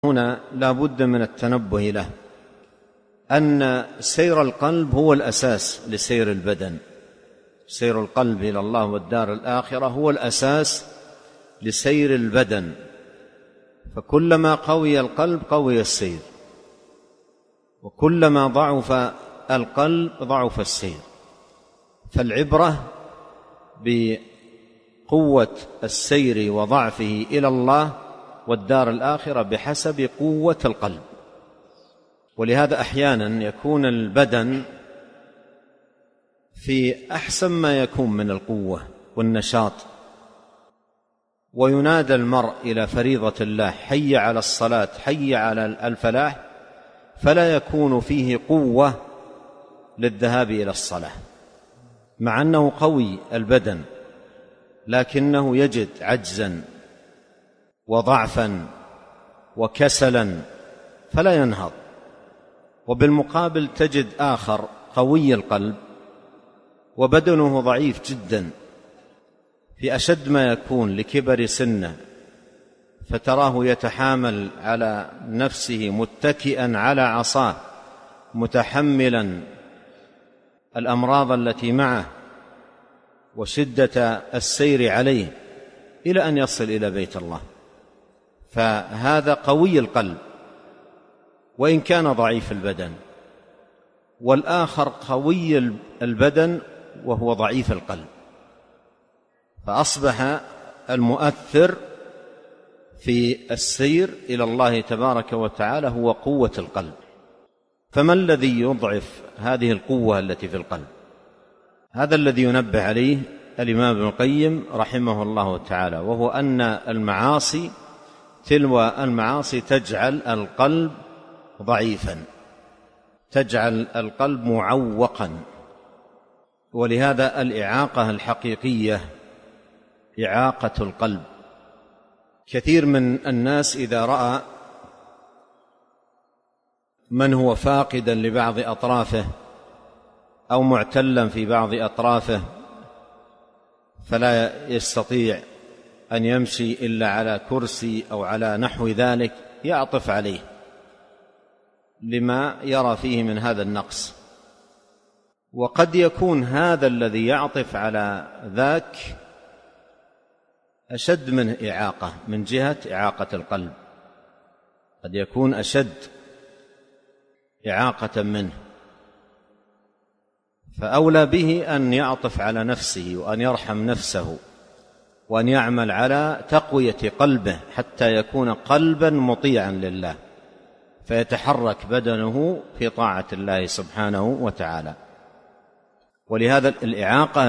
هنا لا بد من التنبه له أن سير القلب هو الأساس لسير البدن. سير القلب إلى الله والدار الآخرة هو الأساس لسير البدن، فكلما قوي القلب قوي السير، وكلما ضعف القلب ضعف السير. فالعبرة بقوة السير وضعفه إلى الله والدار الآخرة بحسب قوة القلب. ولهذا أحيانا يكون البدن في أحسن ما يكون من القوة والنشاط، وينادى المرء إلى فريضة الله حي على الصلاة حي على الفلاح، فلا يكون فيه قوة للذهاب إلى الصلاة مع أنه قوي البدن، لكنه يجد عجزا وضعفا وكسلا فلا ينهض. وبالمقابل تجد آخر قوي القلب وبدنه ضعيف جدا في أشد ما يكون لكبر سنه، فتراه يتحامل على نفسه متكئا على عصاه متحملا الأمراض التي معه وشدة السير عليه إلى أن يصل إلى بيت الله. فهذا قوي القلب وإن كان ضعيف البدن، والآخر قوي البدن وهو ضعيف القلب، فأصبح المؤثر في السير إلى الله تبارك وتعالى هو قوة القلب. فما الذي يضعف هذه القوة التي في القلب؟ هذا الذي ينبه عليه الإمام ابن القيم رحمه الله تعالى، وهو أن المعاصي تلو المعاصي تجعل القلب ضعيفا، تجعل القلب معوقا. ولهذا الإعاقة الحقيقية إعاقة القلب. كثير من الناس إذا رأى من هو فاقدا لبعض أطرافه أو معتلا في بعض أطرافه فلا يستطيع أن يمشي إلا على كرسي أو على نحو ذلك، يعطف عليه لما يرى فيه من هذا النقص. وقد يكون هذا الذي يعطف على ذاك أشد من إعاقة من جهة إعاقة القلب، قد يكون أشد إعاقة منه، فأولى به أن يعطف على نفسه وأن يرحم نفسه وأن يعمل على تقوية قلبه حتى يكون قلبا مطيعا لله، فيتحرك بدنه في طاعة الله سبحانه وتعالى. ولهذا الإعاقة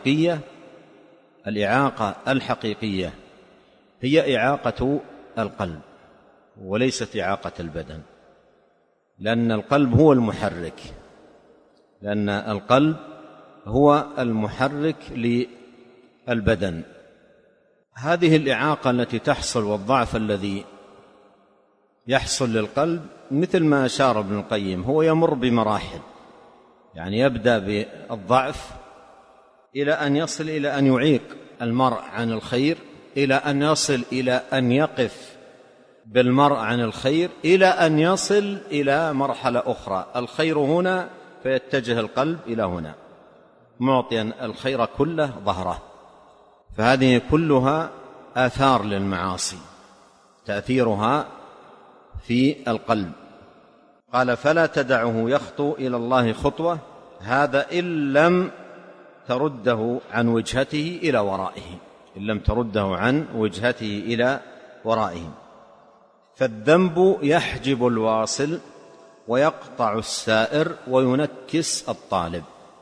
الحقيقية هي إعاقة القلب وليست إعاقة البدن، لأن القلب هو المحرك، لأن القلب هو المحرك للبدن. هذه الإعاقة التي تحصل والضعف الذي يحصل للقلب مثل ما أشار ابن القيم هو يمر بمراحل، يعني يبدأ بالضعف إلى أن يصل إلى أن يعيق المرء عن الخير، إلى أن يصل إلى أن يقف بالمرء عن الخير، إلى أن يصل إلى مرحلة أخرى الخير هنا فيتجه القلب إلى هنا معطيا الخير كله ظهره. فهذه كلها آثار للمعاصي تأثيرها في القلب. قال فلا تدعه يخطو إلى الله خطوة، هذا إن لم ترده عن وجهته إلى ورائه، إن لم ترده عن وجهته إلى ورائه. فالذنب يحجب الواصل ويقطع السائر وينكس الطالب،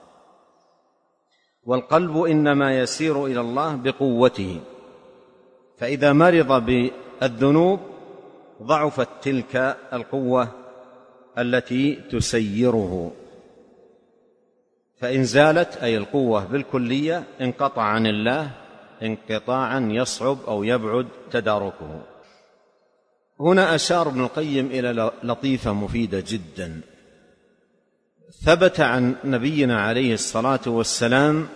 والقلب إنما يسير إلى الله بقوته، فإذا مرض بالذنوب ضعفت تلك القوة التي تسيره، فإن زالت أي القوة بالكلية انقطع عن الله انقطاعا يصعب أو يبعد تداركه. هنا أشار ابن القيم إلى لطيفة مفيدة جدا. ثبت عن نبينا عليه الصلاة والسلام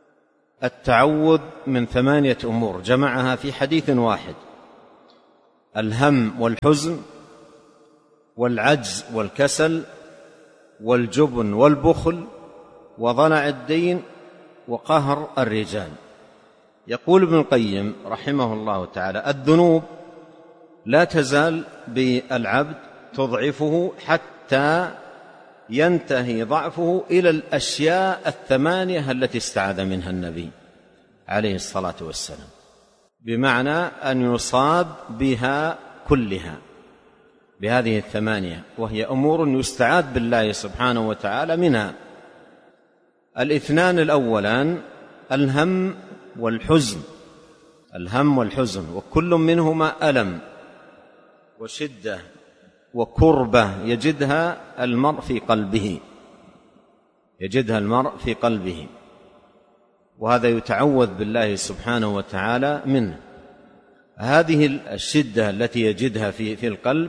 التعوذ من 8 أمور جمعها في حديث واحد، الهم والحزن والعجز والكسل والجبن والبخل وضلع الدين وقهر الرجال. يقول ابن القيم رحمه الله تعالى: الذنوب لا تزال بالعبد تضعفه حتى ينتهي ضعفه إلى الأشياء الثمانية التي استعاذ منها النبي عليه الصلاة والسلام، بمعنى أن يصاب بها كلها، بهذه الثمانية، وهي أمور يستعاذ بالله سبحانه وتعالى منها. الاثنان الأولان الهم والحزن، الهم والحزن، وكل منهما ألم وشدة وكربة يجدها المرء في قلبه، يجدها المرء في قلبه، وهذا يتعوذ بالله سبحانه وتعالى منه. هذه الشدة التي يجدها في القلب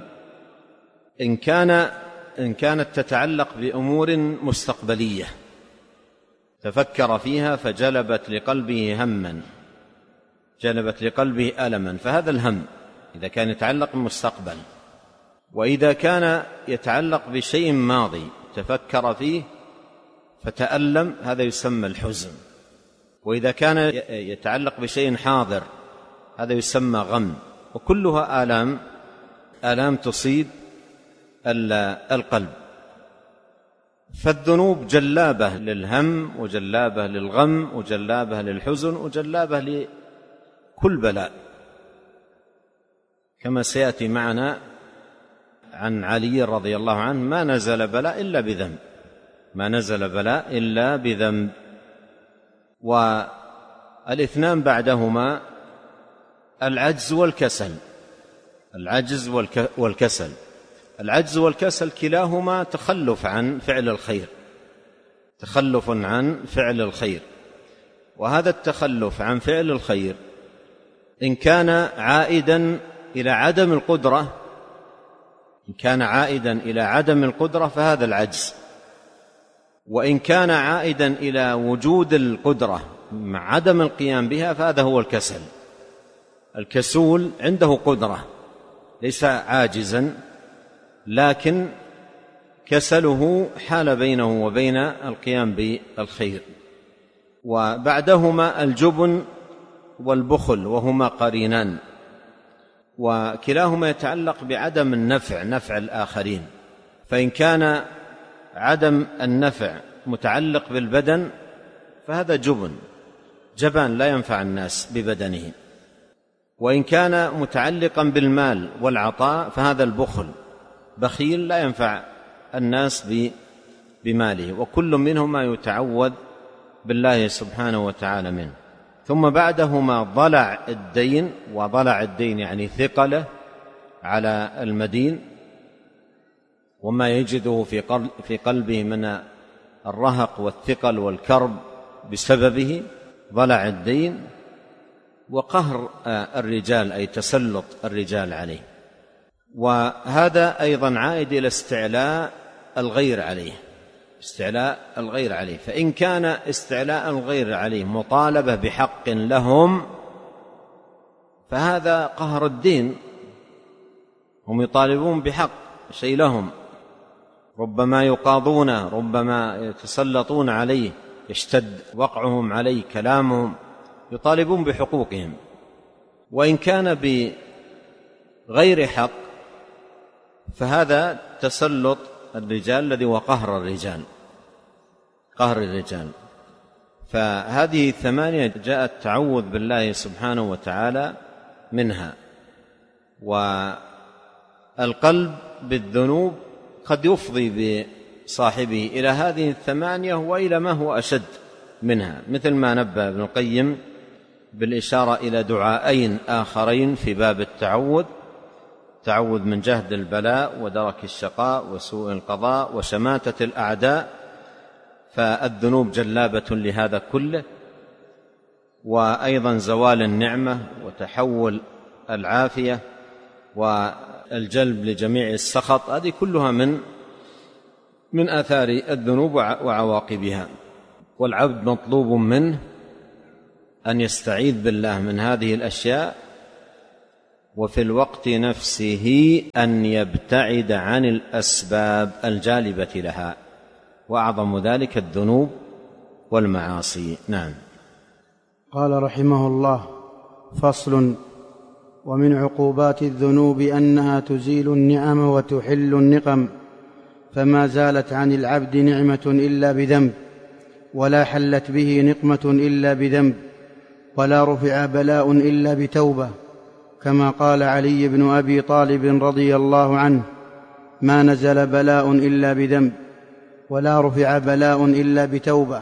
إن كانت تتعلق بأمور مستقبلية تفكر فيها فجلبت لقلبه هما، جلبت لقلبه ألما، فهذا الهم إذا كان يتعلق بالمستقبل. وإذا كان يتعلق بشيء ماضي تفكر فيه فتألم، هذا يسمى الحزن. وإذا كان يتعلق بشيء حاضر هذا يسمى غم، وكلها آلام تصيب القلب. فالذنوب جلابة للهم وجلابة للغم وجلابة للحزن وجلابة لكل بلاء، كما سيأتي معنا عن علي رضي الله عنه: ما نزل بلاء إلا بذنب، ما نزل بلاء إلا بذنب. والاثنان بعدهما العجز والكسل، العجز والكسل. العجز والكسل كلاهما تخلف عن فعل الخير، تخلف عن فعل الخير. وهذا التخلف عن فعل الخير إن كان عائدا إلى عدم القدرة، إن كان عائدا إلى عدم القدرة فهذا العجز، وإن كان عائدا إلى وجود القدرة مع عدم القيام بها فهذا هو الكسل. الكسول عنده قدرة، ليس عاجزا، لكن كسله حال بينه وبين القيام بالخير. وبعدهما الجبن والبخل، وهما قرينان، وكلاهما يتعلق بعدم النفع، نفع الآخرين. فإن كان عدم النفع متعلق بالبدن فهذا جبان لا ينفع الناس ببدنه. وإن كان متعلقا بالمال والعطاء فهذا البخل، بخيل لا ينفع الناس بماله. وكل منهما يتعوذ بالله سبحانه وتعالى منه. ثم بعدهما ضلع الدين، وضلع الدين يعني ثقله على المدين، وما يجده في قلبه من الرهق والثقل والكرب بسببه، ضلع الدين. وقهر الرجال أي تسلط الرجال عليه، وهذا أيضا عائد إلى استعلاء الغير عليه، استعلاء الغير عليه. فإن كان استعلاء الغير عليه مطالبة بحق لهم فهذا قهر الدين، هم يطالبون بحق شيء لهم، ربما يقاضون، ربما يتسلطون عليه، يشتد وقعهم عليه، كلامهم، يطالبون بحقوقهم. وإن كان بغير حق فهذا تسلط الرجال الذي هو قهر الرجال، قهر الرجال. فهذه الثمانية جاء التعوذ بالله سبحانه وتعالى منها. والقلب بالذنوب قد يفضي بصاحبه إلى هذه الثمانية وإلى ما هو أشد منها، مثل ما نبه ابن القيم بالإشارة إلى دعائين آخرين في باب التعوذ: تعوذ من جهد البلاء ودرك الشقاء وسوء القضاء وشماتة الأعداء. فالذنوب جلابة لهذا كله، وأيضا زوال النعمة وتحول العافية والجلب لجميع السخط، هذه كلها من آثار الذنوب وعواقبها. والعبد مطلوب منه أن يستعيذ بالله من هذه الأشياء وفي الوقت نفسه أن يبتعد عن الأسباب الجالبة لها، وأعظم ذلك الذنوب والمعاصي. نعم. قال رحمه الله: فصل. ومن عقوبات الذنوب أنها تزيل النعم وتحل النقم، فما زالت عن العبد نعمة إلا بذنب، ولا حلت به نقمة إلا بذنب، ولا رفع بلاء إلا بتوبة، كما قال علي بن أبي طالب رضي الله عنه: ما نزل بلاء إلا بذنب، ولا رفع بلاء إلا بتوبة.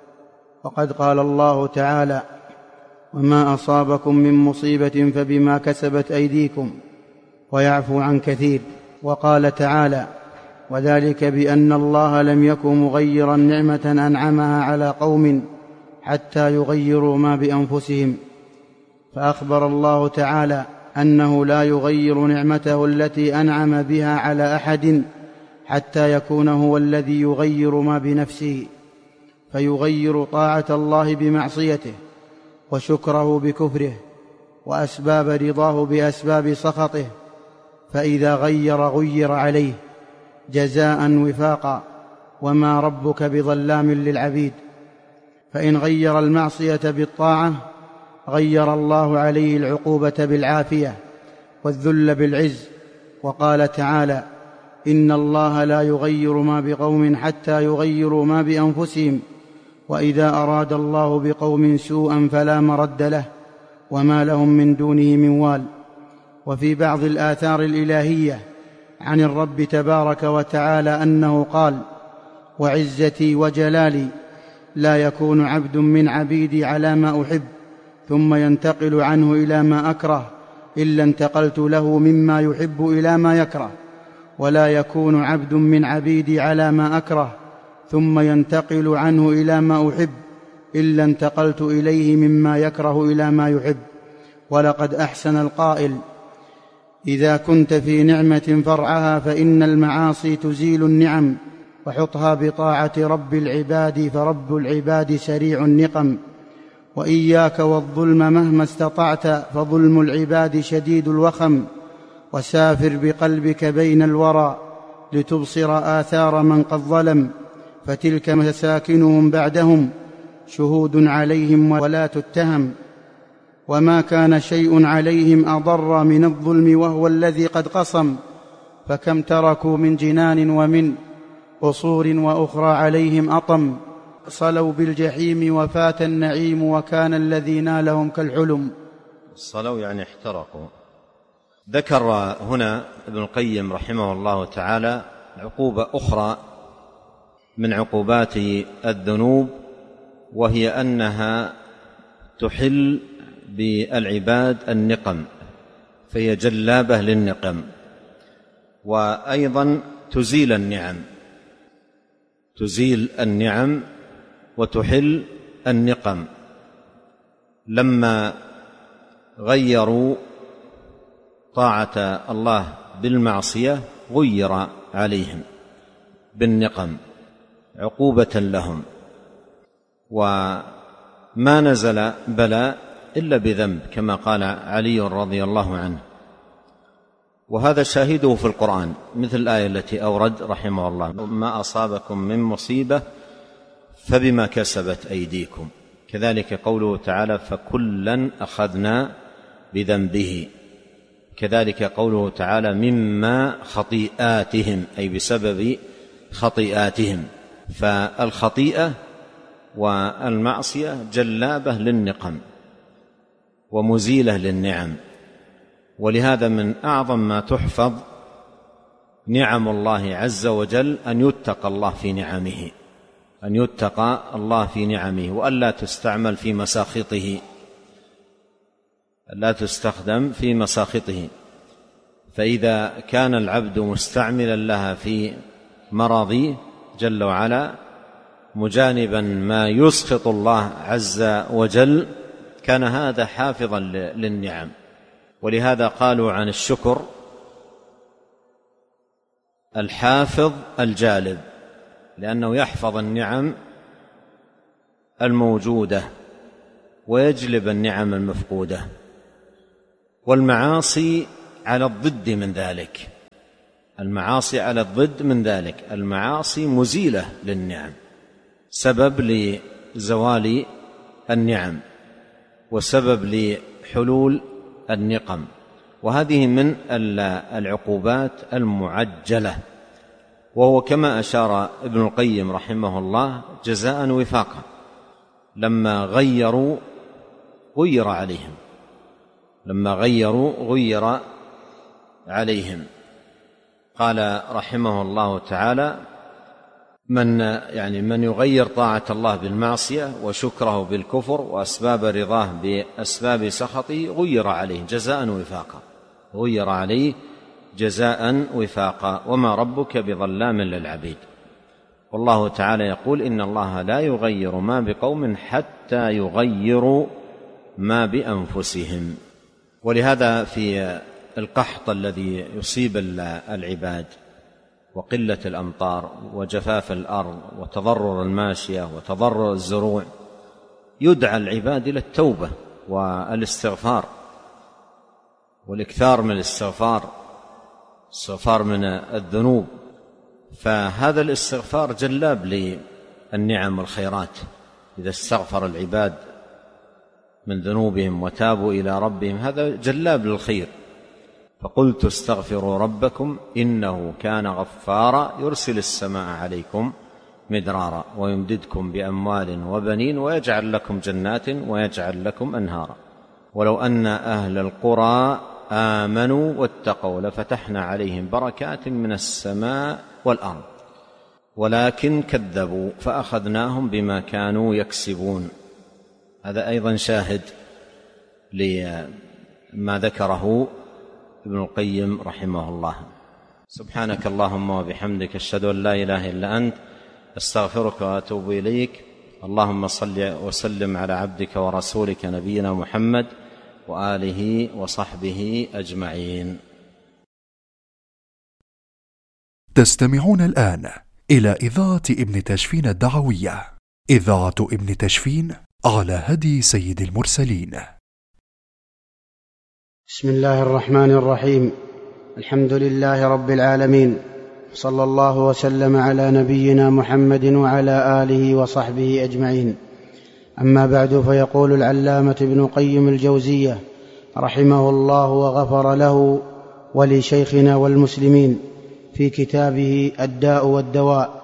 وقد قال الله تعالى: وما أصابكم من مصيبة فبما كسبت أيديكم، ويعفو عن كثير. وقال تعالى: وذلك بأن الله لم يكن مغيرا نعمة أنعمها على قوم حتى يغيروا ما بأنفسهم. فأخبر الله تعالى أنه لا يغير نعمته التي أنعم بها على أحد حتى يكون هو الذي يغير ما بنفسه، فيغير طاعة الله بمعصيته، وشكره بكفره، وأسباب رضاه بأسباب سخطه، فإذا غير عليه جزاء وفاقا، وما ربك بظلام للعبيد. فإن غير المعصية بالطاعة غير الله عليه العقوبة بالعافية، والذل بالعز. وقال تعالى: إن الله لا يغير ما بقوم حتى يغيروا ما بأنفسهم، وإذا أراد الله بقوم سوءا فلا مرد له، وما لهم من دونه من وال. وفي بعض الآثار الإلهية عن الرب تبارك وتعالى أنه قال: وعزتي وجلالي لا يكون عبد من عبيدي على ما أحب ثم ينتقل عنه إلى ما أكره إلا انتقلت له مما يحب إلى ما يكره، ولا يكون عبد من عبيدي على ما أكره ثم ينتقل عنه إلى ما أحب إلا انتقلت إليه مما يكره إلى ما يحب. ولقد أحسن القائل: إذا كنت في نعمة فرعها فإن المعاصي تزيل النعم، وحطها بطاعة رب العباد فرب العباد سريع النقم. وإياك والظلم مهما استطعت فظلم العباد شديد الوخم. وسافر بقلبك بين الورى لتبصر آثار من قد ظلم، فتلك مساكنهم بعدهم شهود عليهم ولا تتهم. وما كان شيء عليهم أضر من الظلم وهو الذي قد قصم، فكم تركوا من جنان ومن قصور وأخرى عليهم أطم. صلوا بالجحيم وفات النعيم وكان الذي نالهم كالحلم. صلوا يعني احترقوا. ذكر هنا ابن القيم رحمه الله تعالى عقوبة أخرى من عقوبات الذنوب، وهي أنها تحل بالعباد النقم، فهي جلابة للنقم، وأيضا تزيل النعم وتحل النقم. لما غيروا طاعة الله بالمعصية غير عليهم بالنقم عقوبة لهم، وما نزل بلاء إلا بذنب كما قال علي رضي الله عنه. وهذا شاهده في القرآن، مثل الآية التي أورد رحمه الله: ما أصابكم من مصيبة فبما كسبت أيديكم. كذلك قوله تعالى: فكلا أخذنا بذنبه. كذلك قوله تعالى: مما خطيئاتهم، أي بسبب خطيئاتهم. فالخطيئة والمعصية جلابة للنقم ومزيلة للنعم. ولهذا من أعظم ما تحفظ نعم الله عز وجل أن يتقى الله في نعمه، أن يتقى الله في نعمه، وألا تستعمل في مساخطه، لا تستخدم في مساخطه. فإذا كان العبد مستعملا لها في مرضه جل وعلا مجانبا ما يسخط الله عز وجل، كان هذا حافظا للنعم. ولهذا قالوا عن الشكر الحافظ الجالب، لأنه يحفظ النعم الموجودة ويجلب النعم المفقودة. والمعاصي على الضد من ذلك. المعاصي على الضد من ذلك. المعاصي مزيلة للنعم، سبب لزوال النعم وسبب لحلول النقم، وهذه من العقوبات المعجلة، وهو كما أشار ابن القيم رحمه الله جزاء وفاقا. لما غيروا غير عليهم، لما غيروا غير عليهم. قال رحمه الله تعالى: من يغير طاعة الله بالمعصية وشكره بالكفر وأسباب رضاه بأسباب سخطه غير عليه جزاء وفاقا، غير عليه جزاء وفاقا، وما ربك بظلام للعبيد. والله تعالى يقول: إن الله لا يغير ما بقوم حتى يغيروا ما بأنفسهم. ولهذا في القحط الذي يصيب العباد وقلة الأمطار وجفاف الأرض وتضرر الماشية وتضرر الزروع يدعى العباد إلى التوبة والاستغفار والإكثار من الاستغفار من الذنوب. فهذا الاستغفار جلاب للنعم والخيرات. إذا استغفر العباد من ذنوبهم وتابوا إلى ربهم هذا جلاب للخير. فقلت استغفروا ربكم إنه كان غفارا يرسل السماء عليكم مدرارا ويمددكم بأموال وبنين ويجعل لكم جنات ويجعل لكم أنهارا ولو أن أهل القرى آمنوا واتقوا لفتحنا عليهم بركات من السماء والأرض ولكن كذبوا فأخذناهم بما كانوا يكسبون. هذا أيضا شاهد لما ذكره ابن القيم رحمه الله. سبحانك اللهم وبحمدك أشهد أن لا إله إلا أنت أستغفرك وأتوب إليك. اللهم صل وسلم على عبدك ورسولك نبينا محمد وآله وصحبه أجمعين. تستمعون الآن إلى إذاعة ابن تشفين الدعوية، إذاعة ابن تشفين على هدي سيد المرسلين. بسم الله الرحمن الرحيم. الحمد لله رب العالمين، صلى الله وسلم على نبينا محمد وعلى آله وصحبه أجمعين. أما بعد، فيقول العلامة ابن قيم الجوزية رحمه الله وغفر له ولشيخنا والمسلمين في كتابه الداء والدواء،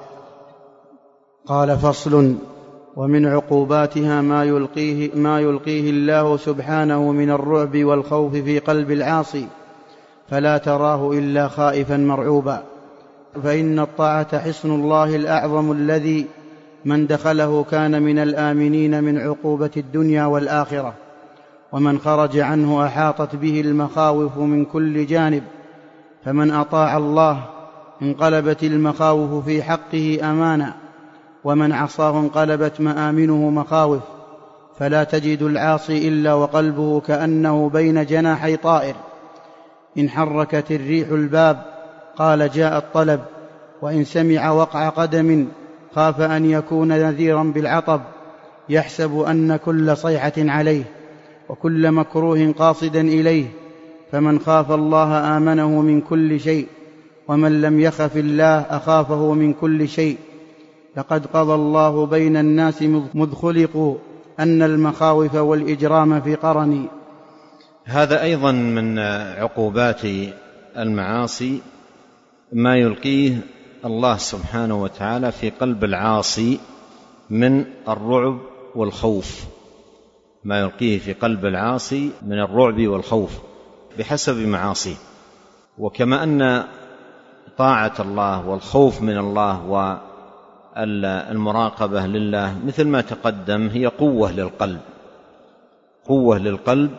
قال: فصل: ومن عقوباتها ما يلقيه الله سبحانه من الرعب والخوف في قلب العاصي، فلا تراه إلا خائفا مرعوبا، فإن الطاعة حصن الله الأعظم الذي من دخله كان من الآمنين من عقوبة الدنيا والآخرة، ومن خرج عنه أحاطت به المخاوف من كل جانب، فمن أطاع الله انقلبت المخاوف في حقه أمانا، ومن عصاه انقلبت مآمنه مخاوف، فلا تجد العاصي إلا وقلبه كأنه بين جناحي طائر، إن حركت الريح الباب قال جاء الطلب، وإن سمع وقع قدم خاف أن يكون نذيرا بالعطب، يحسب أن كل صيحة عليه وكل مكروه قاصدا إليه، فمن خاف الله آمنه من كل شيء، ومن لم يخف الله أخافه من كل شيء. لقد قضى الله بين الناس مذ خلقوا أن المخاوف والإجرام في قرن. هذا أيضا من عقوبات المعاصي ما يلقيه الله سبحانه وتعالى في قلب العاصي من الرعب والخوف، ما يلقيه في قلب العاصي من الرعب والخوف بحسب معاصيه. وكما أن طاعة الله والخوف من الله والمراقبة لله مثل ما تقدم هي قوة للقلب، قوة للقلب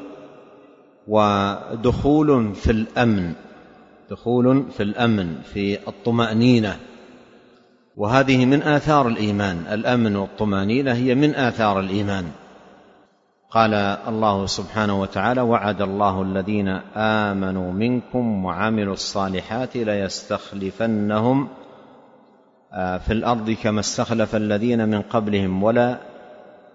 ودخول في الأمن، دخول في الأمن في الطمأنينة، وهذه من آثار الإيمان. الأمن والطمأنينة هي من آثار الإيمان. قال الله سبحانه وتعالى: وعد الله الذين آمنوا منكم وعملوا الصالحات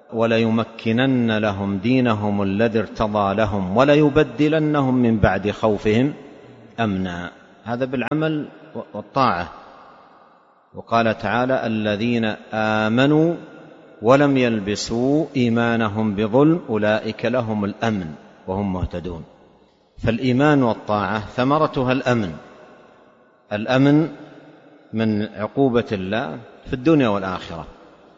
وليمكنن لهم دينهم الذي ارتضى لهم وليبدلنهم من بعد خوفهم أمنا. هذا بالعمل والطاعة. وقال تعالى: الذين آمنوا ولم يلبسوا إيمانهم بظلم أولئك لهم الأمن وهم مهتدون. فالإيمان والطاعة ثمرتها الأمن من عقوبة الله في الدنيا والآخرة،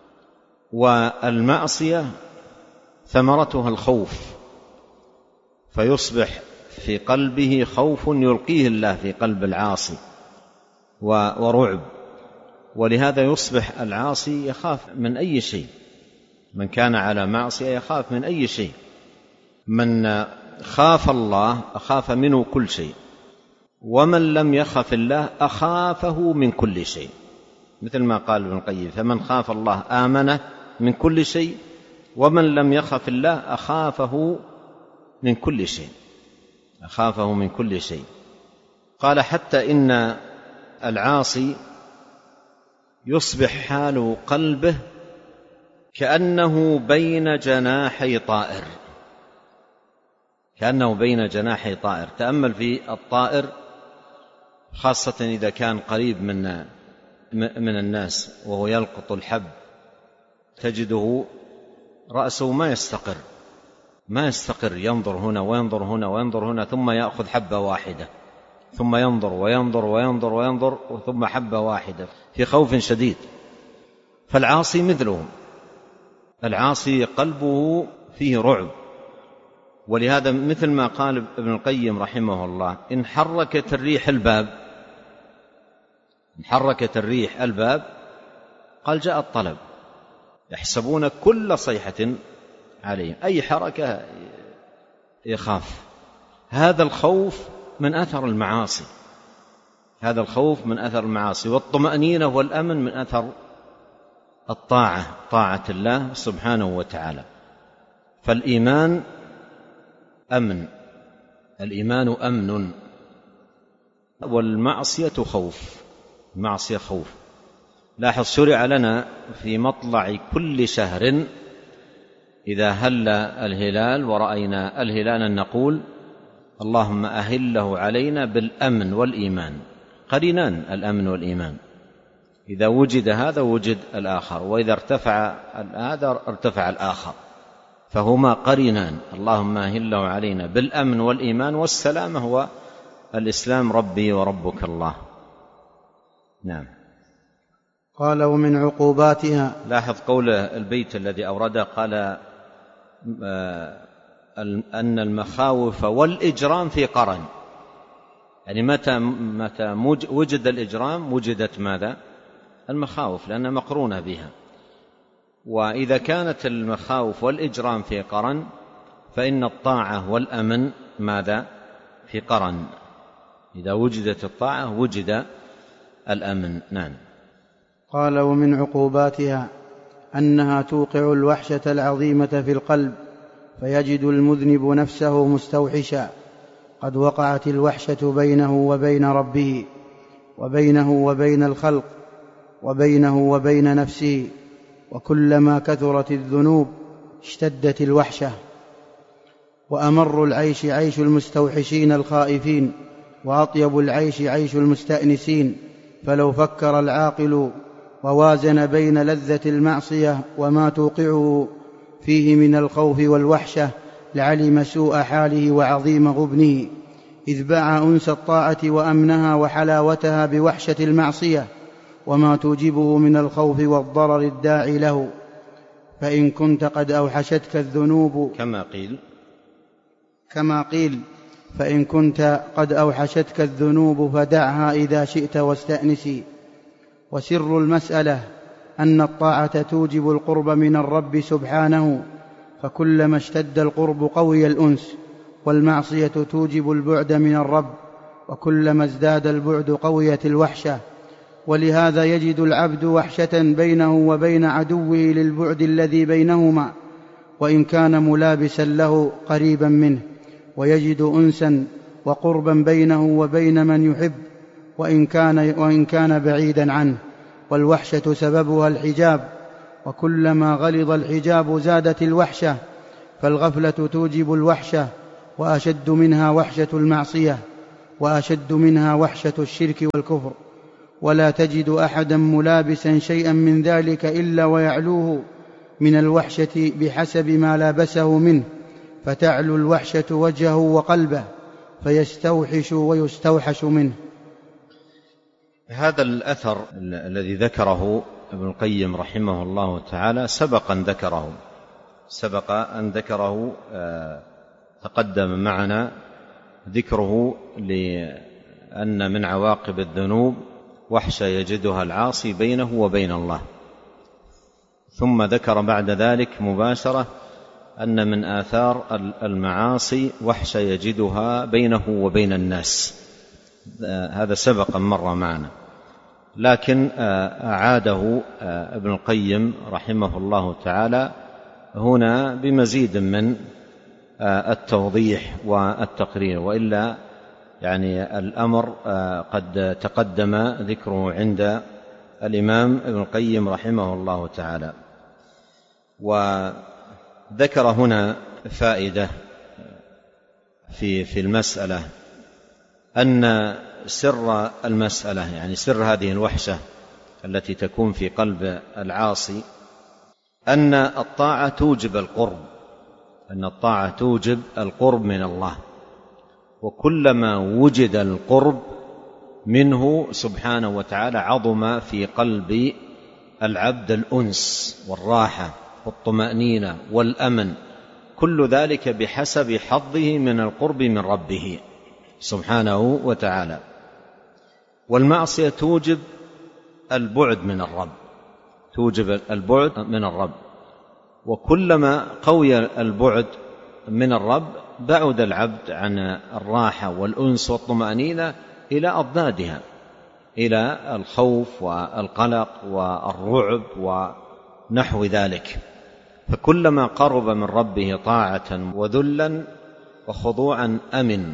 والمعصية ثمرتها الخوف، فيصبح في قلبه خوف يلقيه الله في قلب العاصي ورعب، ولهذا يصبح العاصي يخاف من أي شيء. من كان على معصية يخاف من أي شيء. من خاف الله أخاف منه كل شيء، ومن لم يخف الله أخافه من كل شيء، مثل ما قال ابن القيم: فمن خاف الله آمنه من كل شيء، ومن لم يخف الله أخافه من كل شيء. أخافه من كل شيء. قال: حتى إن العاصي يصبح حال قلبه كأنه بين جناحي طائر، كأنه بين جناحي طائر. تأمل في الطائر، خاصة إذا كان قريب من الناس وهو يلقط الحب، تجده رأسه ما يستقر، ينظر هنا وينظر هنا وينظر هنا، ثم يأخذ حبة واحدة، ثم ينظر وينظر وينظر وينظر، ثم حبة واحدة، في خوف شديد. فالعاصي مثلهم، العاصي قلبه فيه رعب. ولهذا مثل ما قال ابن القيم رحمه الله: إن حركت الريح الباب قال جاء الطلب، يحسبون كل صيحة عليهم، أي حركة يخاف. هذا الخوف من أثر المعاصي، هذا الخوف من أثر المعاصي. والطمأنينة والأمن من أثر طاعة الله سبحانه وتعالى. فالإيمان أمن، الإيمان أمن، والمعصية خوف، المعصية خوف. لاحظ: شرع لنا في مطلع كل شهر إذا هل الهلال ورأينا الهلال أن نقول: اللهم أهله علينا بالأمن والإيمان. قرينان الأمن والإيمان، إذا وجد هذا وجد الآخر، وإذا ارتفع هذا ارتفع الآخر، فهما قرينان. اللهم أهله علينا بالأمن والإيمان، والسلام هو الإسلام، ربي وربك الله. نعم. قال: ومن عقوباتها. لاحظ قول البيت الذي أورده، قال: أن المخاوف والإجرام في قرن. يعني متى وجد الإجرام وجدت ماذا؟ المخاوف، لأنها مقرونة بها. وإذا كانت المخاوف والإجرام في قرن، فإن الطاعة والأمن ماذا؟ في قرن. إذا وجدت الطاعة وجد الأمن. نعم. قال: ومن عقوباتها أنها توقع الوحشة العظيمة في القلب، فيجد المذنب نفسه مستوحشا، قد وقعت الوحشة بينه وبين ربه، وبينه وبين الخلق، وبينه وبين نفسه. وكلما كثرت الذنوب اشتدت الوحشة. وأمر العيش عيش المستوحشين الخائفين، وأطيب العيش عيش المستأنسين. فلو فكر العاقل ووازن بين لذة المعصية وما توقعه فيه من الخوف والوحشة لعلم سوء حاله وعظيم غبنه، إذ باع أنس الطاعة وأمنها وحلاوتها بوحشة المعصية وما توجبه من الخوف والضرر الداعي له. فإن كنت قد أوحشتك الذنوب، كما قيل فإن كنت قد أوحشتك الذنوب فدعها إذا شئت واستأنسي. وسر المسألة أن الطاعة توجب القرب من الرب سبحانه، فكلما اشتد القرب قوي الأنس، والمعصية توجب البعد من الرب، وكلما ازداد البعد قويت الوحشة. ولهذا يجد العبد وحشة بينه وبين عدوه للبعد الذي بينهما، وإن كان ملابسا له قريبا منه، ويجد أنسا وقربا بينه وبين من يحب وإن كان بعيدا عنه. والوحشة سببها الحجاب، وكلما غلظ الحجاب زادت الوحشة، فالغفلة توجب الوحشة، وأشد منها وحشة المعصية، وأشد منها وحشة الشرك والكفر، ولا تجد أحدا ملابسا شيئا من ذلك إلا ويعلوه من الوحشة بحسب ما لابسه منه، فتعلو الوحشة وجهه وقلبه، فيستوحش ويستوحش منه. هذا الأثر الذي ذكره ابن القيم رحمه الله تعالى سبق أن ذكره تقدم معنا ذكره، لأن من عواقب الذنوب وحشة يجدها العاصي بينه وبين الله، ثم ذكر بعد ذلك مباشرة أن من آثار المعاصي وحشة يجدها بينه وبين الناس. هذا سبق مرة معنا، لكن أعاده ابن القيم رحمه الله تعالى هنا بمزيد من التوضيح والتقرير، وإلا يعني الأمر قد تقدم ذكره عند الإمام ابن القيم رحمه الله تعالى. وذكر هنا فائدة في المسألة، أن سر المسألة يعني سر هذه الوحشة التي تكون في قلب العاصي أن الطاعة توجب القرب من الله، وكلما وجد القرب منه سبحانه وتعالى عظم في قلب العبد الأنس والراحة والطمأنينة والأمن، كل ذلك بحسب حظه من القرب من ربه سبحانه وتعالى. والمعصية توجب البعد من الرب، وكلما قوي البعد من الرب بعد العبد عن الراحة والأنس والطمأنينة إلى أضدادها، إلى الخوف والقلق والرعب ونحو ذلك. فكلما قرب من ربه طاعة وذلا وخضوعا أمن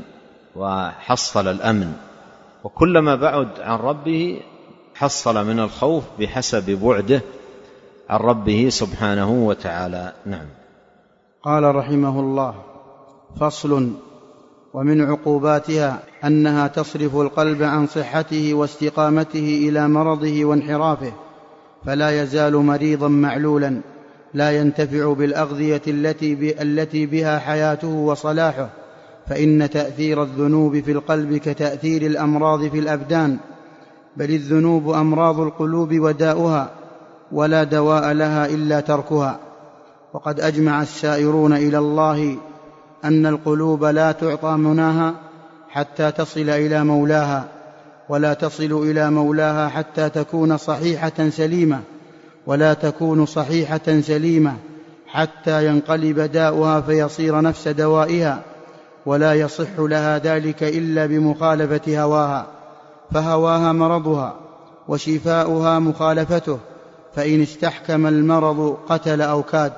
وحصل الأمن، وكلما بعد عن ربه حصل من الخوف بحسب بعده عن ربه سبحانه وتعالى. نعم. قال رحمه الله: فصل: ومن عقوباتها أنها تصرف القلب عن صحته واستقامته إلى مرضه وانحرافه، فلا يزال مريضا معلولا لا ينتفع بالأغذية التي بها حياته وصلاحه، فإن تأثير الذنوب في القلب كتأثير الأمراض في الأبدان، بل الذنوب أمراض القلوب وداؤها، ولا دواء لها إلا تركها. وقد أجمع السائرون إلى الله أن القلوب لا تعطى مناها حتى تصل إلى مولاها، ولا تصل إلى مولاها حتى تكون صحيحة سليمة، ولا تكون صحيحة سليمة حتى ينقلب داؤها فيصير نفس دوائها، ولا يصح لها ذلك إلا بمخالفة هواها، فهواها مرضها وشفاؤها مخالفته، فإن استحكم المرض قتل أو كاد.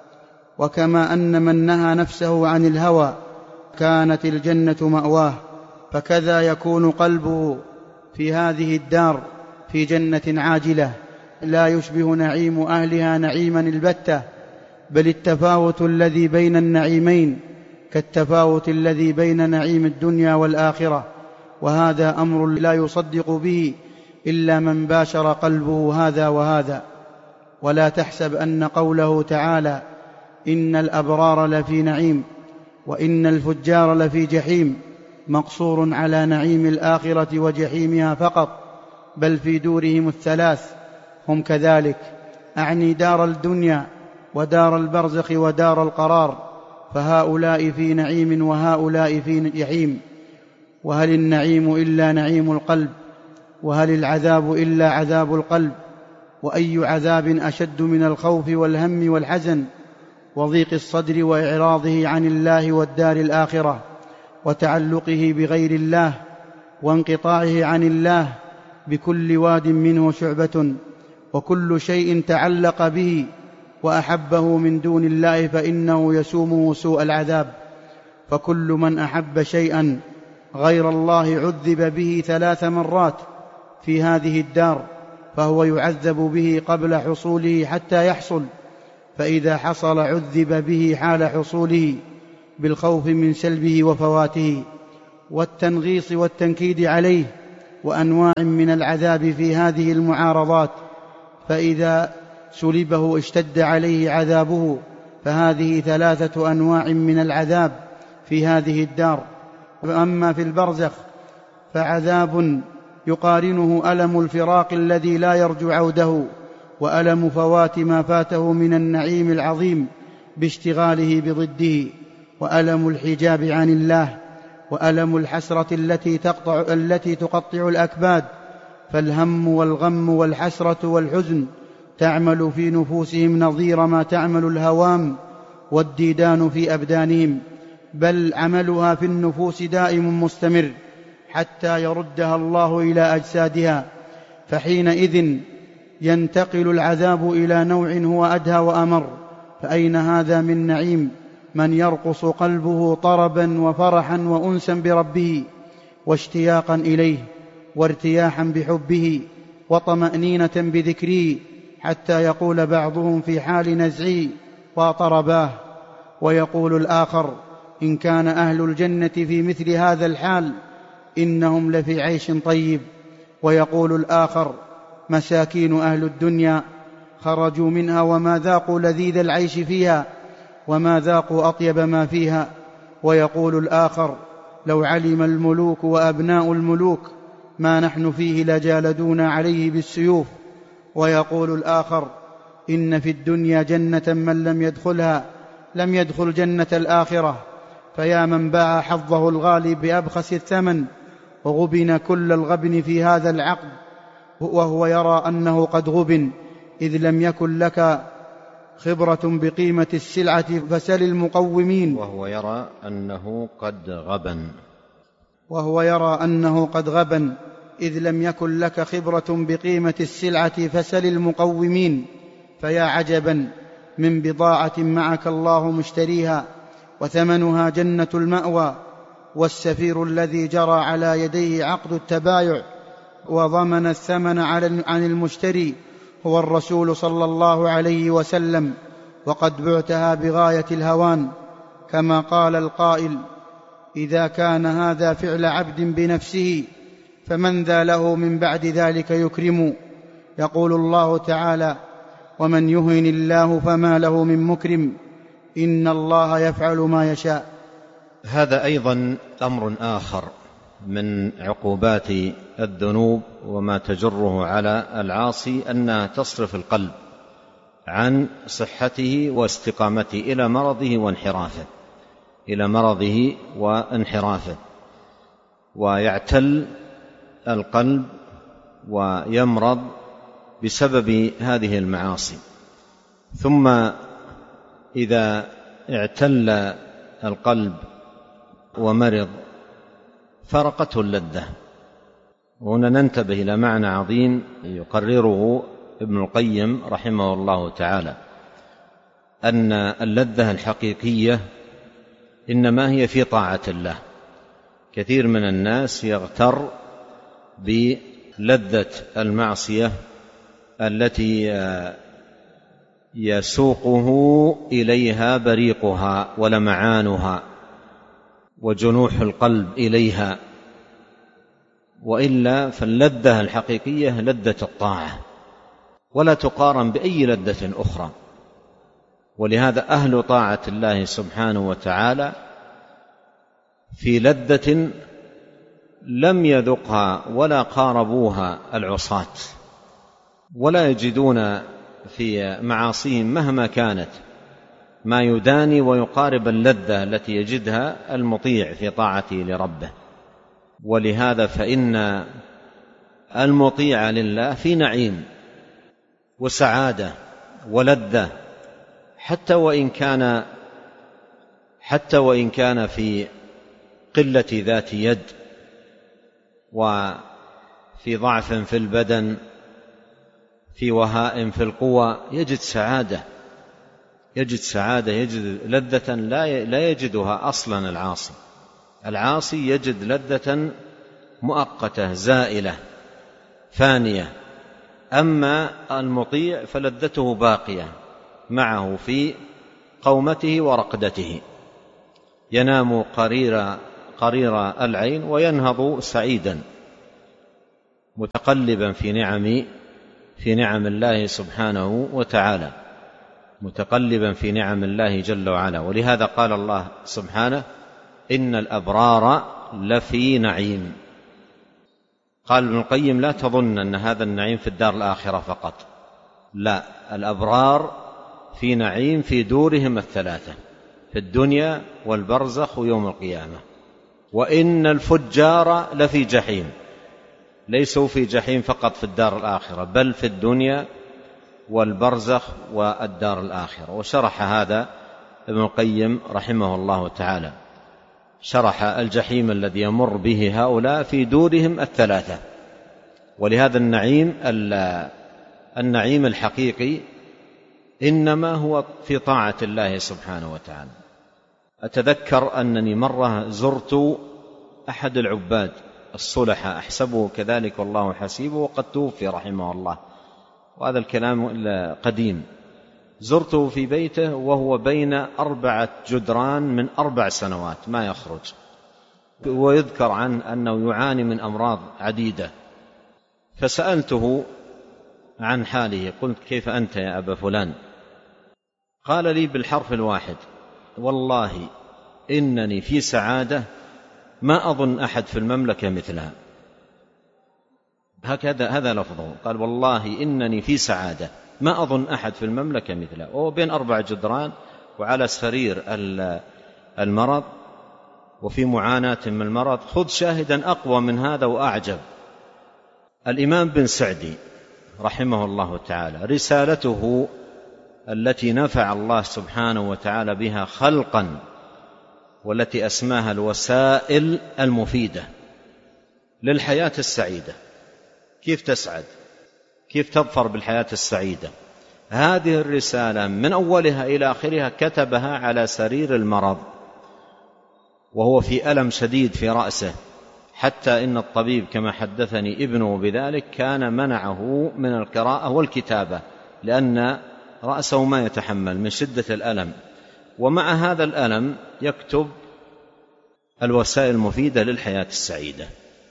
وكما أن من نهى نفسه عن الهوى كانت الجنة مأواه، فكذا يكون قلبه في هذه الدار في جنة عاجلة لا يشبه نعيم أهلها نعيما البتة، بل التفاوت الذي بين النعيمين كالتفاوت الذي بين نعيم الدنيا والآخرة، وهذا أمر لا يصدق به إلا من باشر قلبه هذا وهذا. ولا تحسب أن قوله تعالى إن الأبرار لفي نعيم وإن الفجار لفي جحيم مقصور على نعيم الآخرة وجحيمها فقط، بل في دورهم الثلاث هم كذلك، أعني دار الدنيا ودار البرزخ ودار القرار، فهؤلاء في نعيم وهؤلاء في جحيم. وهل النعيم إلا نعيم القلب؟ وهل العذاب إلا عذاب القلب؟ وأي عذاب أشد من الخوف والهم والحزن وضيق الصدر وإعراضه عن الله والدار الآخرة وتعلقه بغير الله وانقطاعه عن الله بكل واد منه شعبة، وكل شيء تعلق به وأحبه من دون الله فإنه يسومه سوء العذاب. فكل من أحب شيئا غير الله عذب به 3 مرات في هذه الدار، فهو يعذب به قبل حصوله حتى يحصل، فإذا حصل عذب به حال حصوله بالخوف من سلبه وفواته، والتنغيص والتنكيد عليه، وأنواع من العذاب في هذه المعارضات. فإذا سلبه اشتد عليه عذابه، فهذه 3 أنواع من العذاب في هذه الدار. وأما في البرزخ فعذاب يقارنه ألم الفراق الذي لا يرجو عوده، وألم فوات ما فاته من النعيم العظيم باشتغاله بضده، وألم الحجاب عن الله، وألم الحسرة التي تقطع الأكباد. فالهم والغم والحسرة والحزن تعمل في نفوسهم نظير ما تعمل الهوام والديدان في أبدانهم، بل عملها في النفوس دائم مستمر حتى يردها الله إلى أجسادها، فحينئذ ينتقل العذاب إلى نوع هو أدهى وأمر. فأين هذا من نعيم من يرقص قلبه طربا وفرحا وأنسا بربه واشتياقا إليه وارتياحا بحبه وطمأنينة بذكره، حتى يقول بعضهم في حال نزعه وطرباه، ويقول الآخر إن كان أهل الجنة في مثل هذا الحال إنهم لفي عيش طيب، ويقول الآخر مساكين أهل الدنيا خرجوا منها وما ذاقوا لذيذ العيش فيها وما ذاقوا أطيب ما فيها، ويقول الآخر لو علم الملوك وأبناء الملوك ما نحن فيه لجالدونا عليه بالسيوف، ويقول الآخر إن في الدنيا جنة من لم يدخلها لم يدخل جنة الآخرة، فيا من باع حظه الغالي بأبخس الثمن وغبن كل الغبن في هذا العقد، وهو يرى أنه قد غبن إذ لم يكن لك خبرة بقيمة السلعة فسل المقومين. وهو يرى أنه قد غبن إذ لم يكن لك خبرة بقيمة السلعة فسل المقومين. فيا عجبا من بضاعة معك الله مشتريها وثمنها جنة المأوى، والسفير الذي جرى على يديه عقد التبايع وضمن الثمن عن المشتري هو الرسول صلى الله عليه وسلم، وقد بعتها بغاية الهوان، كما قال القائل إذا كان هذا فعل عبد بنفسه فمن ذا له من بعد ذلك يكرم. يقول الله تعالى ومن يهن الله فما له من مكرم إن الله يفعل ما يشاء. هذا أيضا أمر آخر من عقوبات الذنوب وما تجره على العاصي، أنها تصرف القلب عن صحته واستقامته إلى مرضه وانحرافه، ويعتل القلب ويمرض بسبب هذه المعاصي. ثم إذا اعتل القلب ومرض فرقته اللذة. وهنا ننتبه إلى معنى عظيم يقرره ابن القيم رحمه الله تعالى، أن اللذة الحقيقية إنما هي في طاعة الله. كثير من الناس يغتر بلذة المعصية التي يسوقه إليها بريقها ولمعانها وجنوح القلب إليها، وإلا فاللذة الحقيقية لذة الطاعة ولا تقارن بأي لذة أخرى. ولهذا أهل طاعة الله سبحانه وتعالى في لذة لم يذقها ولا قاربوها العصاة، ولا يجدون في معاصيهم مهما كانت ما يداني ويقارب اللذة التي يجدها المطيع في طاعته لربه. ولهذا فإن المطيع لله في نعيم وسعادة ولذة، حتى وإن كان في قلة ذات يد وفي ضعف في البدن، في وهاء في القوى، يجد سعادة، يجد لذة لا يجدها أصلا العاصي يجد لذة مؤقتة زائلة فانية، أما المطيع فلذته باقية معه في قومته ورقدته، ينام قرير العين وينهض سعيدا متقلبا في نعم الله سبحانه وتعالى، متقلبا في نعم الله جل وعلا. ولهذا قال الله سبحانه: إن الأبرار لفي نعيم. قال ابن القيم: لا تظن أن هذا النعيم في الدار الآخرة فقط، لا، الأبرار في نعيم في دورهم الثلاثة، في الدنيا والبرزخ ويوم القيامة. وإن الفجار لفي جحيم، ليسوا في جحيم فقط في الدار الآخرة، بل في الدنيا والبرزخ والدار الآخرة. وشرح هذا ابن القيم رحمه الله تعالى، شرح الجحيم الذي يمر به هؤلاء في دورهم الثلاثة. ولهذا النعيم الحقيقي إنما هو في طاعة الله سبحانه وتعالى. أتذكر أنني مرة زرت أحد العباد الصلحة، أحسبه كذلك والله حسيبه، وقد توفي رحمه الله، وهذا الكلام قديم. زرته في بيته وهو بين 4 جدران من 4 سنوات ما يخرج، ويذكر عنه أنه يعاني من أمراض عديدة. فسألته عن حاله، قلت: كيف أنت يا أبا فلان؟ قال لي بالحرف الواحد: والله إنني في سعادة ما أظن أحد في المملكة مثلها. هذا لفظه، قال: والله إنني في سعادة ما أظن أحد في المملكة مثله، وهو بين 4 جدران وعلى سرير المرض وفي معاناة من المرض. خذ شاهدا أقوى من هذا وأعجب: الإمام بن سعدي رحمه الله تعالى، رسالته التي نفع الله سبحانه وتعالى بها خلقا، والتي أسماها الوسائل المفيدة للحياة السعيدة، كيف تسعد، كيف تظفر بالحياة السعيدة. هذه الرسالة من أولها إلى آخرها كتبها على سرير المرض وهو في ألم شديد في رأسه، حتى إن الطبيب كما حدثني ابنه بذلك كان منعه من القراءة والكتابة، لأن رأسه ما يتحمل من شدة الألم. ومع هذا الألم يكتب الوسائل المفيدة للحياة السعيدة.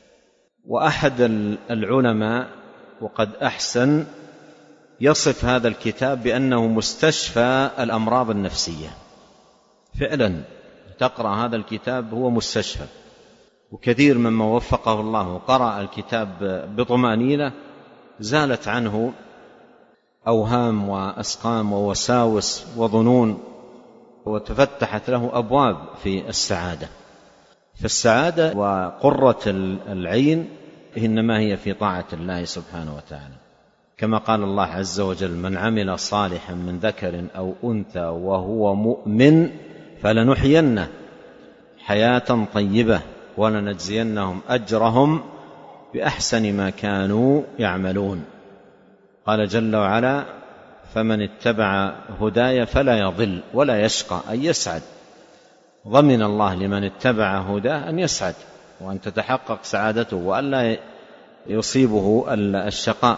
وأحد العلماء وقد أحسن يصف هذا الكتاب بأنه مستشفى الأمراض النفسية. فعلا تقرأ هذا الكتاب هو مستشفى، وكثير مما وفقه الله وقرأ الكتاب بطمأنينة زالت عنه أوهام وأسقام ووساوس وظنون، وتفتحت له أبواب في السعادة. فالسعادة وقرة العين إنما هي في طاعة الله سبحانه وتعالى، كما قال الله عز وجل: من عمل صالحا من ذكر أو أنثى وهو مؤمن فلنحيينه حياة طيبة ولنجزينهم أجرهم بأحسن ما كانوا يعملون. قال جل وعلا: فمن اتبع هداي فلا يضل ولا يشقى، أي يسعد. ضمن الله لمن اتبع هداه أن يسعد وأن تتحقق سعادته وألا يصيبه الشقاء.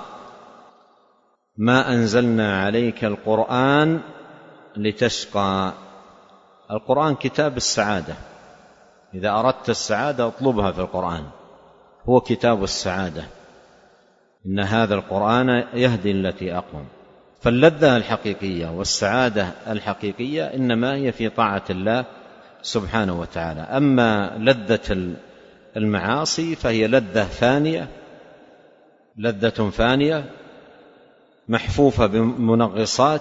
ما أنزلنا عليك القرآن لتشقى. القرآن كتاب السعادة، إذا أردت السعادة اطلبها في القرآن، هو كتاب السعادة. إن هذا القرآن يهدي التي أقوم. فاللذة الحقيقية والسعادة الحقيقية إنما هي في طاعة الله سبحانه وتعالى. أما لذة المعاصي فهي لذة فانية محفوفة بمنغصات،